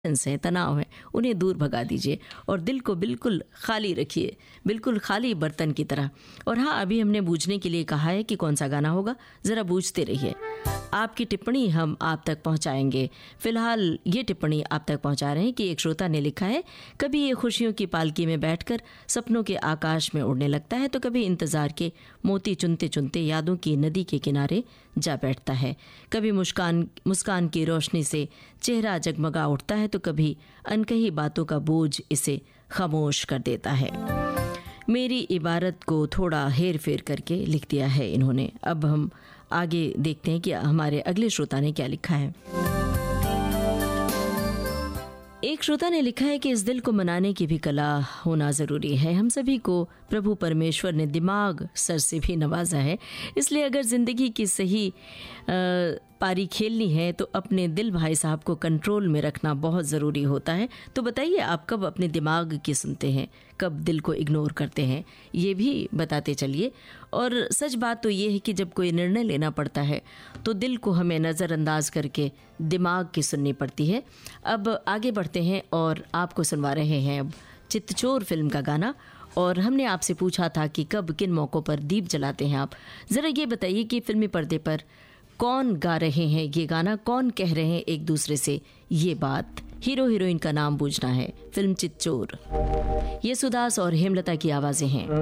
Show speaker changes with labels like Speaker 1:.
Speaker 1: हैं, तनाव है, उन्हें दूर भगा दीजिए और दिल को बिल्कुल खाली रखिए, बिल्कुल खाली बर्तन की तरह। और हाँ, अभी हमने बूझने के लिए कहा है कि कौन सा गाना होगा, ज़रा बूझते रहिए। आपकी टिप्पणी हम आप तक पहुंचाएंगे। फिलहाल ये टिप्पणी आप तक पहुंचा रहे हैं कि एक श्रोता ने लिखा है, कभी ये खुशियों की पालकी में बैठकर सपनों के आकाश में उड़ने लगता है, तो कभी इंतज़ार के मोती चुनते चुनते यादों की नदी के किनारे जा बैठता है। कभी मुस्कान की रोशनी से चेहरा जगमगा उठता है, तो कभी अनकही बातों का बोझ इसे खामोश कर देता है। मेरी इबारत को थोड़ा हेर फेर करके लिख दिया है इन्होंने। अब हम आगे देखते हैं कि हमारे अगले श्रोता ने क्या लिखा है। एक श्रोता ने लिखा है कि इस दिल को मनाने की भी कला होना ज़रूरी है। हम सभी को प्रभु परमेश्वर ने दिमाग सर से भी नवाजा है, इसलिए अगर ज़िंदगी की सही पारी खेलनी है तो अपने दिल भाई साहब को कंट्रोल में रखना बहुत ज़रूरी होता है। तो बताइए, आप कब अपने दिमाग की सुनते हैं, कब दिल को इग्नोर करते हैं, ये भी बताते चलिए। और सच बात तो ये है कि जब कोई निर्णय लेना पड़ता है तो दिल को हमें नज़रअंदाज करके दिमाग की सुननी पड़ती है। अब आगे बढ़ते हैं और आपको सुनवा रहे हैं अब चितचोर फिल्म का गाना। और हमने आपसे पूछा था कि कब किन मौक़ों पर दीप जलाते हैं आप। ज़रा ये बताइए कि फिल्मी पर्दे पर कौन गा रहे हैं ये गाना, कौन कह रहे हैं एक दूसरे से ये बात। हीरो हीरोइन का नाम बूझना है। फिल्म चितचोर, ये सुदास और हेमलता की आवाज़ें हैं।